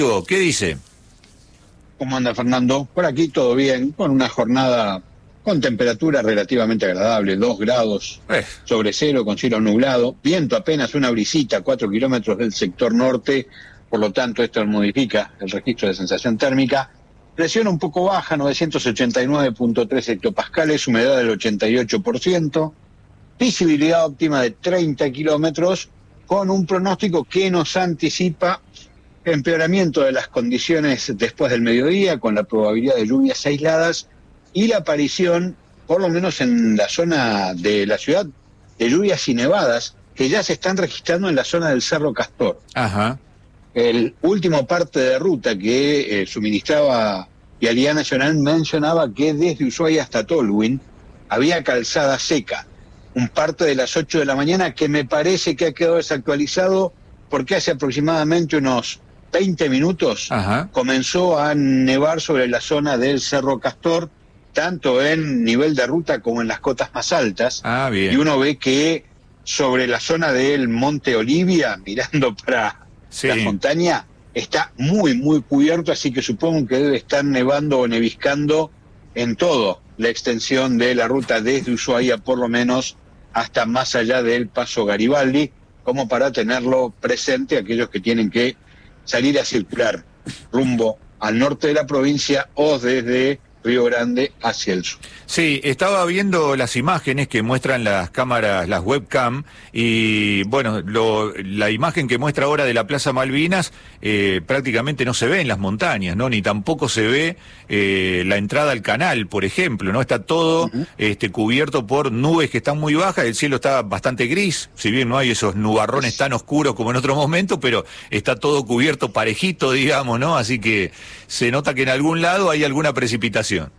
¿Qué dice? ¿Cómo anda, Fernando? Por aquí todo bien, con una jornada con temperatura relativamente agradable, 2 grados sobre cero, con cielo nublado, viento apenas una brisita, 4 kilómetros del sector norte, por lo tanto esto modifica el registro de sensación térmica. Presión un poco baja, 989.3 hectopascales, humedad del 88%, visibilidad óptima de 30 kilómetros, con un pronóstico que nos anticipa empeoramiento de las condiciones después del mediodía, con la probabilidad de lluvias aisladas y la aparición, por lo menos en la zona de la ciudad, de lluvias y nevadas que ya se están registrando en la zona del Cerro Castor. Ajá. El último parte de ruta que suministraba Vialidad Nacional mencionaba que desde Ushuaia hasta Tolwyn había calzada seca, un parte de las 8 de la mañana que me parece que ha quedado desactualizado porque hace aproximadamente unos 20 minutos comenzó a nevar sobre la zona del Cerro Castor, tanto en nivel de ruta como en las cotas más altas. Bien. Y uno ve que sobre la zona del Monte Olivia, mirando para la montaña, está muy, muy cubierto, así que supongo que debe estar nevando o neviscando en toda la extensión de la ruta desde Ushuaia, por lo menos hasta más allá del Paso Garibaldi, como para tenerlo presente aquellos que tienen que salir a circular rumbo al norte de la provincia o desde Río Grande hacia el sur. Sí, estaba viendo las imágenes que muestran las cámaras, las webcam, y bueno, la imagen que muestra ahora de la Plaza Malvinas prácticamente no se ve en las montañas, ¿no? Ni tampoco se ve la entrada al canal, por ejemplo, ¿no? Está todo cubierto por nubes que están muy bajas, el cielo está bastante gris, si bien no hay esos nubarrones tan oscuros como en otro momento, pero está todo cubierto parejito, digamos, ¿no? Así que se nota que en algún lado hay alguna precipitación.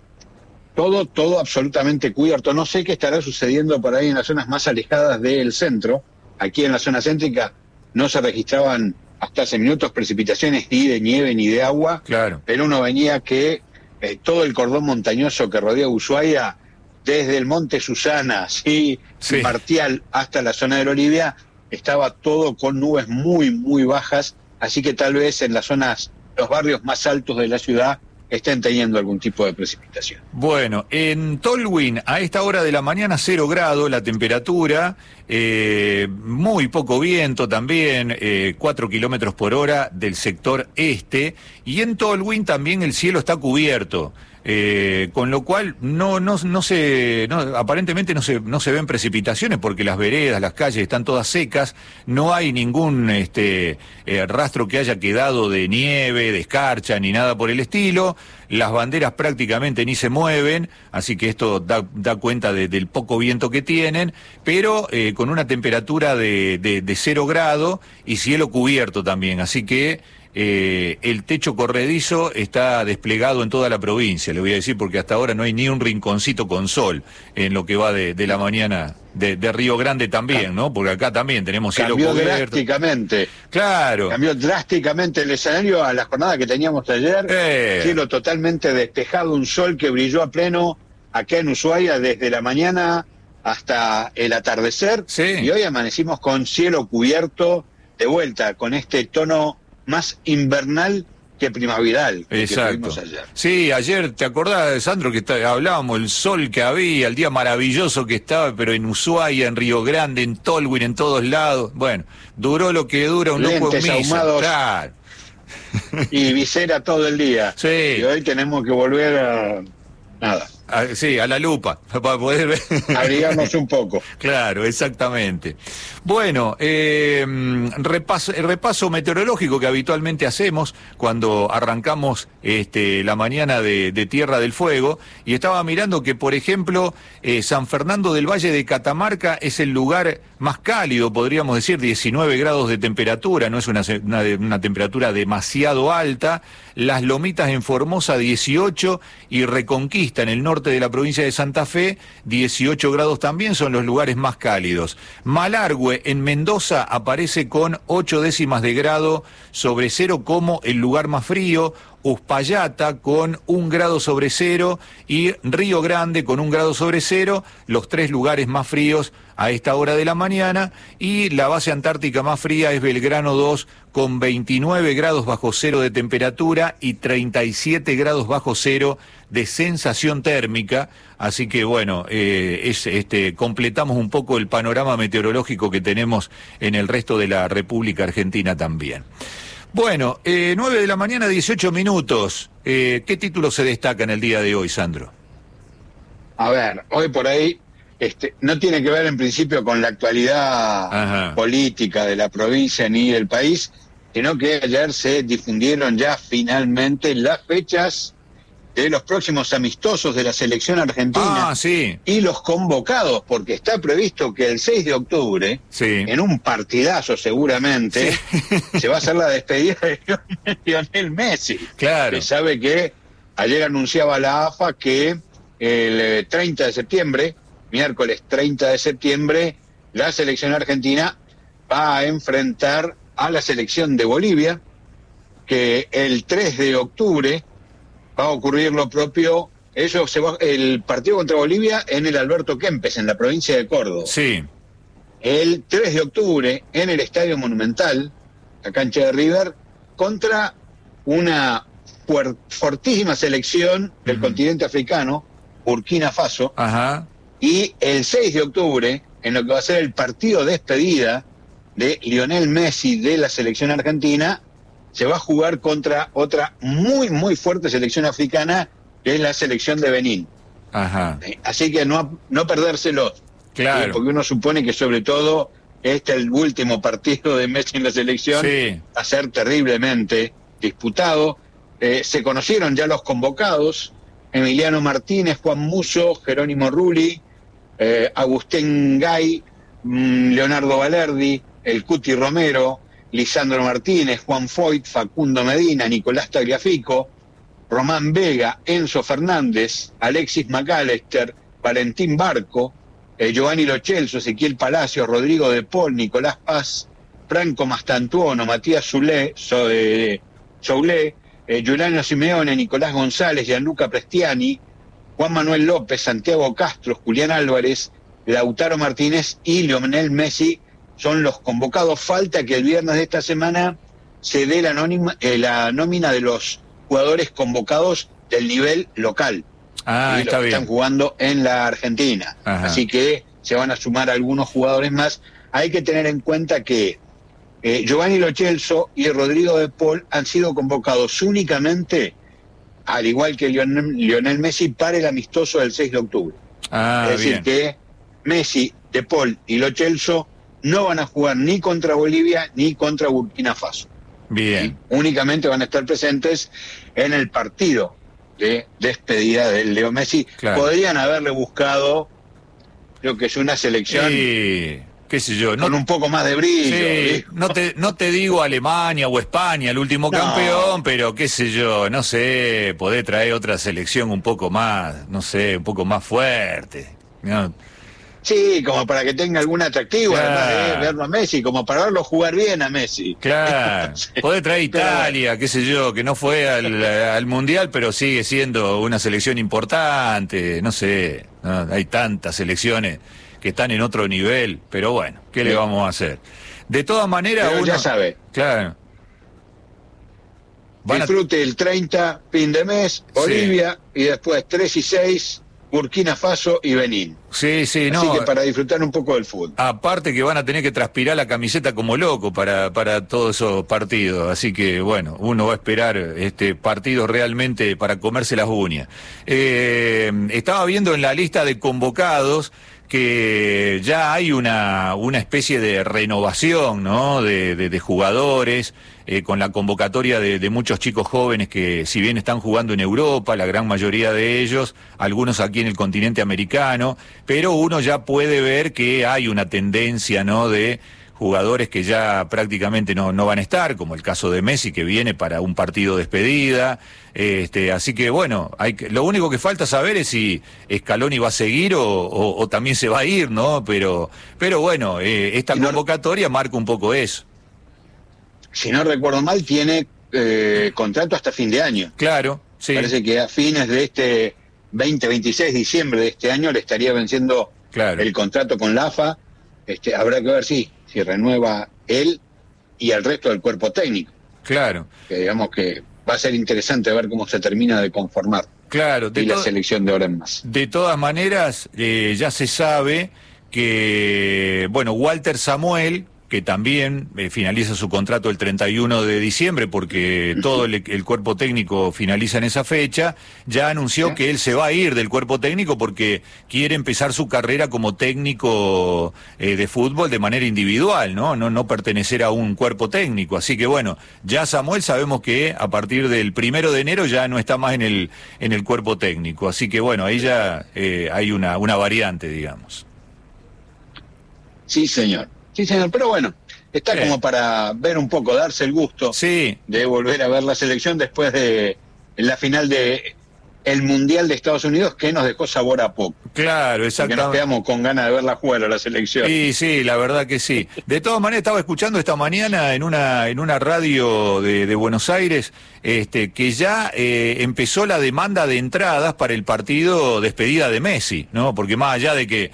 Todo absolutamente cubierto. No sé qué estará sucediendo por ahí en las zonas más alejadas del centro. Aquí en la zona céntrica no se registraban hasta hace minutos precipitaciones ni de nieve ni de agua. Claro. Pero uno venía que todo el cordón montañoso que rodea Ushuaia, desde el Monte Susana, Martial, hasta la zona del Olivia, estaba todo con nubes muy, muy bajas. Así que tal vez en las zonas, los barrios más altos de la ciudad, estén teniendo algún tipo de precipitación. Bueno, en Tolwyn, a esta hora de la mañana, 0 grados la temperatura, muy poco viento también, 4 kilómetros por hora del sector este, y en Tolwyn también el cielo está cubierto. Con lo cual aparentemente no se ven precipitaciones porque las veredas, las calles están todas secas, no hay ningún rastro que haya quedado de nieve, de escarcha ni nada por el estilo, las banderas prácticamente ni se mueven, así que esto da cuenta del poco viento que tienen, pero con una temperatura de 0 grado y cielo cubierto también, así que el techo corredizo está desplegado en toda la provincia, le voy a decir, porque hasta ahora no hay ni un rinconcito con sol en lo que va de la mañana de Río Grande también, ¿no? Porque acá también tenemos cielo cubierto. Cambió drásticamente. Claro. Cambió drásticamente el escenario a la jornada que teníamos ayer. Cielo totalmente despejado, un sol que brilló a pleno acá en Ushuaia desde la mañana hasta el atardecer. Y hoy amanecimos con cielo cubierto, de vuelta, con este tono más invernal que primaveral. Exacto. Que tuvimos ayer. Sí, ayer, ¿te acordás, Sandro, que hablábamos el sol que había, el día maravilloso que estaba, pero en Ushuaia, en Río Grande, en Tolwyn, en todos lados? Bueno, duró lo que dura un loco en misa. Ahumados, claro. Y visera todo el día. Sí. Y hoy tenemos que volver a nada. Sí, a la lupa, para poder ver. Abrigarnos un poco. Claro, exactamente. Bueno, repaso meteorológico que habitualmente hacemos cuando arrancamos la mañana de Tierra del Fuego, y estaba mirando que, por ejemplo, San Fernando del Valle de Catamarca es el lugar más cálido, podríamos decir, 19 grados de temperatura, no es una temperatura demasiado alta. Las Lomitas en Formosa, 18, y Reconquista en el norte de la provincia de Santa Fe, 18 grados también, son los lugares más cálidos. Malargüe en Mendoza aparece con 8 décimas de grado sobre cero como el lugar más frío, Uspallata con 1 grado sobre cero y Río Grande con 1 grado sobre cero, los 3 lugares más fríos a esta hora de la mañana, y la base antártica más fría es Belgrano 2, con 29 grados bajo cero de temperatura y 37 grados bajo cero de sensación térmica. Así que bueno, completamos un poco el panorama meteorológico que tenemos en el resto de la República Argentina también. Bueno, 9 de la mañana, 18 minutos. ¿Qué título se destaca en el día de hoy, Sandro? A ver, hoy por ahí no tiene que ver en principio con la actualidad política de la provincia ni del país, sino que ayer se difundieron ya finalmente las fechas de los próximos amistosos de la selección argentina y los convocados, porque está previsto que el 6 de octubre, en un partidazo seguramente, se va a hacer la despedida de Lionel Messi. Claro. Se sabe que ayer anunciaba la AFA que el 30 de septiembre, miércoles 30 de septiembre, la selección argentina va a enfrentar a la selección de Bolivia, que el 3 de octubre va a ocurrir lo propio. El partido contra Bolivia en el Alberto Kempes, en la provincia de Córdoba. Sí. El 3 de octubre en el Estadio Monumental, la cancha de River, contra una fortísima selección del continente africano, Burkina Faso. Y el 6 de octubre, en lo que va a ser el partido de despedida de Lionel Messi de la selección argentina, se va a jugar contra otra muy, muy fuerte selección africana, que es la selección de Benín. Así que no perdérselo. Claro. Porque uno supone que sobre todo el último partido de Messi en la selección va a ser terriblemente disputado. Se conocieron ya los convocados: Emiliano Martínez, Juan Musso, Jerónimo Rulli, Agustín Gay, Leonardo Valerdi, el Cuti Romero, Lisandro Martínez, Juan Foyt, Facundo Medina, Nicolás Tagliafico, Román Vega, Enzo Fernández, Alexis McAllister, Valentín Barco, Giovanni Lo Celso, Ezequiel Palacios, Rodrigo De Paul, Nicolás Paz, Franco Mastantuono, Matías Soulé, Giuliano Simeone, Nicolás González, Gianluca Prestiani, Juan Manuel López, Santiago Castro, Julián Álvarez, Lautaro Martínez y Lionel Messi son los convocados. Falta que el viernes de esta semana se dé la nómina de los jugadores convocados del nivel local. Está bien. Están jugando en la Argentina. Así que se van a sumar algunos jugadores más. Hay que tener en cuenta que Giovanni Lo Celso y Rodrigo De Paul han sido convocados únicamente, al igual que Lionel Messi, para el amistoso del 6 de octubre. Es decir, que Messi, De Paul y Lo Celso no van a jugar ni contra Bolivia ni contra Burkina Faso. Bien. Únicamente van a estar presentes en el partido de despedida de Leo Messi. Claro. Podrían haberle buscado, creo que es una selección, qué sé yo, con un poco más de brillo. No te digo Alemania o España, el último campeón, pero qué sé yo, no sé, podés traer otra selección un poco más, no sé, un poco más fuerte. ¿No? Sí, como para que tenga algún atractivo, además de verlo a Messi, como para verlo jugar bien a Messi. Claro, podés traer Italia, qué sé yo, que no fue al Mundial, pero sigue siendo una selección importante, no sé, hay tantas selecciones que están en otro nivel, pero bueno, ¿qué le vamos a hacer? De todas maneras, uno ya sabe. Claro. Disfrute el 30, fin de mes, Bolivia, y después 3 y 6... Burkina Faso y Benín. Así que para disfrutar un poco del fútbol. Aparte que van a tener que transpirar la camiseta como loco para todos esos partidos. Así que bueno, uno va a esperar partidos realmente para comerse las uñas. Estaba viendo en la lista de convocados que ya hay una especie de renovación, ¿no? de jugadores, con la convocatoria de muchos chicos jóvenes que, si bien están jugando en Europa, la gran mayoría de ellos, algunos aquí en el continente americano, pero uno ya puede ver que hay una tendencia, ¿no? de jugadores que ya prácticamente no van a estar, como el caso de Messi, que viene para un partido de despedida. Así que bueno, lo único que falta saber es si Scaloni va a seguir o también se va a ir, ¿no? Pero bueno, esta convocatoria marca un poco eso. Si no recuerdo mal, tiene contrato hasta fin de año. Claro, sí. Parece que a fines de 26 de diciembre de este año le estaría venciendo el contrato con la AFA. habrá que ver si renueva él y el resto del cuerpo técnico. Claro. Que digamos que va a ser interesante ver cómo se termina de conformar. Claro. Y la selección de Oren más. De todas maneras, ya se sabe que, bueno, Walter Samuel, que también finaliza su contrato el 31 de diciembre, porque todo el cuerpo técnico finaliza en esa fecha, ya anunció que él se va a ir del cuerpo técnico porque quiere empezar su carrera como técnico de fútbol de manera individual, no pertenecer a un cuerpo técnico. Así que bueno, ya Samuel sabemos que a partir del 1 de enero ya no está más en el cuerpo técnico. Así que bueno, ahí ya hay una variante, digamos. Sí, señor. Sí, señor, pero bueno, está como para ver un poco, darse el gusto de volver a ver la selección después de la final de el Mundial de Estados Unidos, que nos dejó sabor a poco. Claro, exactamente. Que nos quedamos con ganas de verla jugar a la selección. Sí, la verdad que sí. De todas maneras, estaba escuchando esta mañana en una radio de Buenos Aires que ya empezó la demanda de entradas para el partido despedida de Messi, ¿no? Porque más allá de que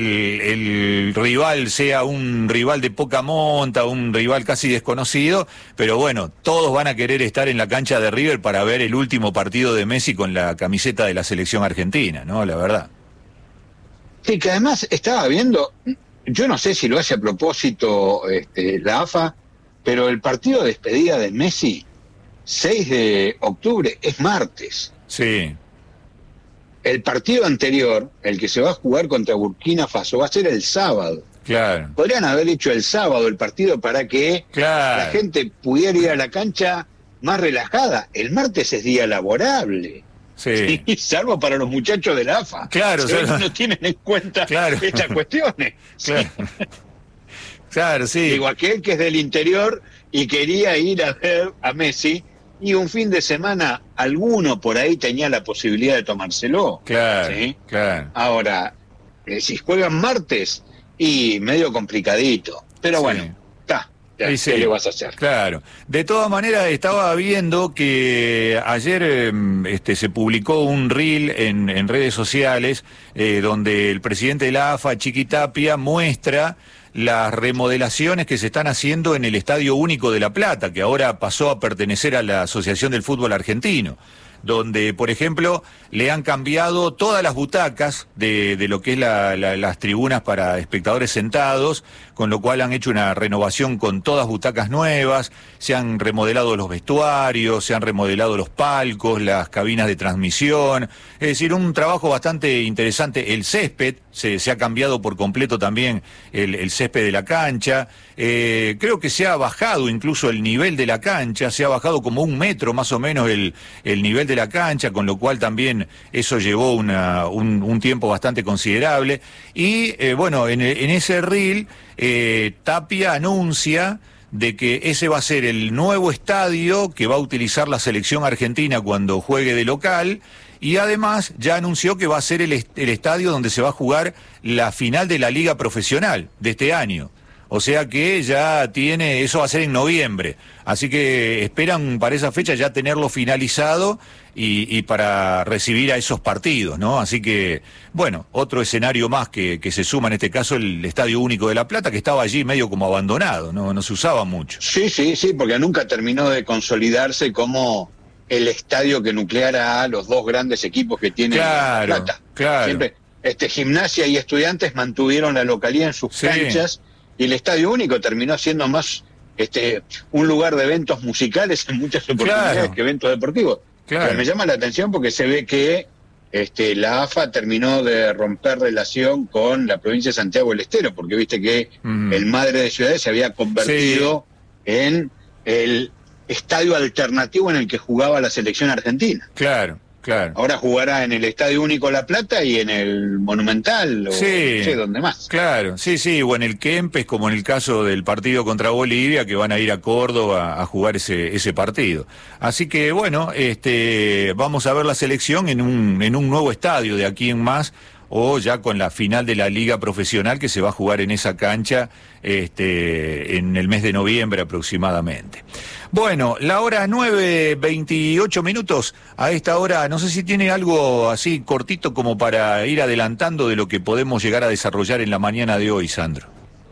el rival sea un rival de poca monta, un rival casi desconocido, pero bueno, todos van a querer estar en la cancha de River para ver el último partido de Messi con la camiseta de la selección argentina, ¿no? La verdad. Sí, que además estaba viendo, yo no sé si lo hace a propósito la AFA, pero el partido de despedida de Messi, 6 de octubre, es martes. Sí. El partido anterior, el que se va a jugar contra Burkina Faso, va a ser el sábado. Claro. Podrían haber hecho el sábado el partido para que la gente pudiera ir a la cancha más relajada. El martes es día laborable. Sí. Salvo para los muchachos de la AFA. Claro, no tienen en cuenta estas cuestiones. Claro. Claro, sí. Digo, aquel que es del interior y quería ir a ver a Messi, y un fin de semana alguno por ahí tenía la posibilidad de tomárselo. Claro, ¿sí? Claro. Ahora, si juegan martes, y medio complicadito. Pero bueno, está. ¿Qué le vas a hacer? Claro. De todas maneras, estaba viendo que ayer se publicó un reel en redes sociales donde el presidente de la AFA, Chiqui Tapia, muestra las remodelaciones que se están haciendo en el Estadio Único de La Plata, que ahora pasó a pertenecer a la Asociación del Fútbol Argentino, donde, por ejemplo, le han cambiado todas las butacas de lo que es las tribunas para espectadores sentados, con lo cual han hecho una renovación con todas butacas nuevas, se han remodelado los vestuarios, se han remodelado los palcos, las cabinas de transmisión, es decir, un trabajo bastante interesante. El césped, se ha cambiado por completo también el césped de la cancha, creo que se ha bajado incluso el nivel de la cancha, se ha bajado como 1 metro más o menos el nivel de la cancha, con lo cual también eso llevó un tiempo bastante considerable. Y bueno, en ese reel Tapia anuncia de que ese va a ser el nuevo estadio que va a utilizar la selección argentina cuando juegue de local, y además ya anunció que va a ser el estadio donde se va a jugar la final de la Liga Profesional de este año. O sea que ya tiene, eso va a ser en noviembre, así que esperan para esa fecha ya tenerlo finalizado y para recibir a esos partidos, ¿no? Así que, bueno, otro escenario más que se suma, en este caso el Estadio Único de La Plata, que estaba allí medio como abandonado, no se usaba mucho. Sí, porque nunca terminó de consolidarse como el estadio que nucleara a los dos grandes equipos que tiene La Plata. Claro. Siempre, Gimnasia y Estudiantes mantuvieron la localidad en sus canchas, y el Estadio Único terminó siendo más un lugar de eventos musicales en muchas oportunidades que eventos deportivos. Pero me llama la atención porque se ve que la AFA terminó de romper relación con la provincia de Santiago del Estero, porque viste que el Madre de Ciudades se había convertido en el estadio alternativo en el que jugaba la selección argentina. Claro. Ahora jugará en el Estadio Único La Plata y en el Monumental, o no sé dónde más. Claro, o en el Kempes, como en el caso del partido contra Bolivia, que van a ir a Córdoba a jugar ese partido. Así que, bueno, vamos a ver la selección en un nuevo estadio de aquí en más, o ya con la final de la Liga Profesional que se va a jugar en esa cancha en el mes de noviembre aproximadamente. Bueno, la hora 9:28. A esta hora, no sé si tiene algo así cortito como para ir adelantando de lo que podemos llegar a desarrollar en la mañana de hoy, Sandro.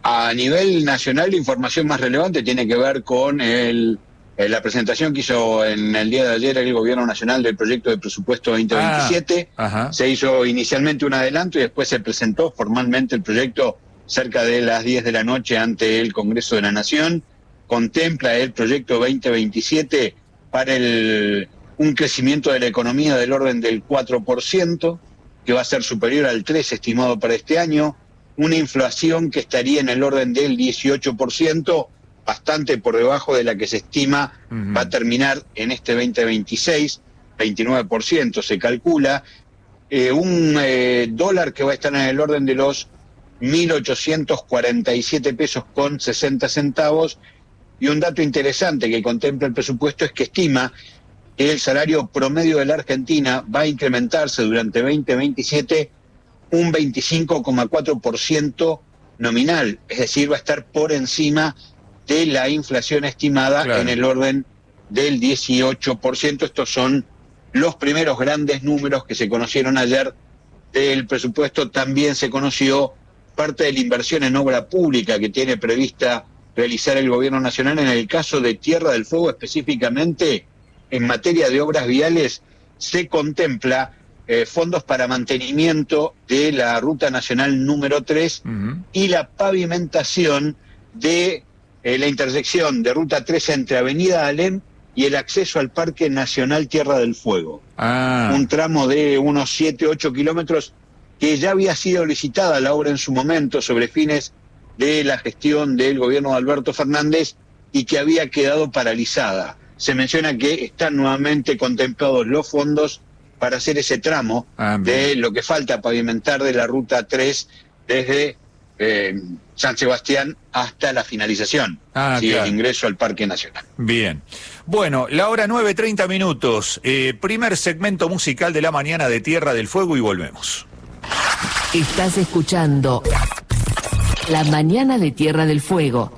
A nivel nacional, la información más relevante tiene que ver con la presentación que hizo en el día de ayer el Gobierno Nacional del proyecto de presupuesto 2027. Se hizo inicialmente un adelanto y después se presentó formalmente el proyecto cerca de las 10 de la noche ante el Congreso de la Nación. Contempla el proyecto 2027 para un crecimiento de la economía del orden del 4%, que va a ser superior al 3% estimado para este año, una inflación que estaría en el orden del 18%, bastante por debajo de la que se estima va a terminar en este 2026, 29% se calcula, un dólar que va a estar en el orden de los 1.847 pesos con 60 centavos, y un dato interesante que contempla el presupuesto es que estima que el salario promedio de la Argentina va a incrementarse durante 2027 un 25,4% nominal, es decir, va a estar por encima de la inflación estimada, claro, en el orden del 18%. Estos son los primeros grandes números que se conocieron ayer del presupuesto. También se conoció parte de la inversión en obra pública que tiene prevista realizar el Gobierno Nacional. En el caso de Tierra del Fuego, específicamente en materia de obras viales, se contempla fondos para mantenimiento de la Ruta Nacional número 3 y la pavimentación de la intersección de Ruta 3 entre Avenida Alem y el acceso al Parque Nacional Tierra del Fuego. Un tramo de unos 7-8 kilómetros que ya había sido licitada la obra en su momento sobre fines de la gestión del gobierno de Alberto Fernández y que había quedado paralizada. Se menciona que están nuevamente contemplados los fondos para hacer ese tramo de lo que falta pavimentar de la Ruta 3 desde San Sebastián hasta la finalización, claro, el ingreso al Parque Nacional. Bien. Bueno, la hora 9:30 minutos. Primer segmento musical de la mañana de Tierra del Fuego y volvemos. Estás escuchando La Mañana de Tierra del Fuego.